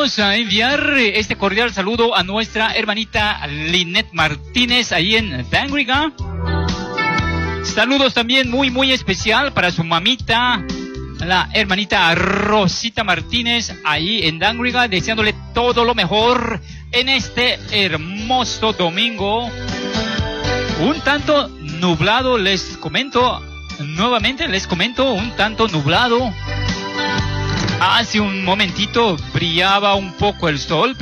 Vamos a enviar este cordial saludo a nuestra hermanita Lynette Martínez ahí en Dángriga. Saludos también muy especial para su mamita, la hermanita Rosita Martínez ahí en Dángriga, deseándole todo lo mejor en este hermoso domingo. Un tanto nublado, les comento, un tanto nublado. Hace un momentito brillaba un poco el sol.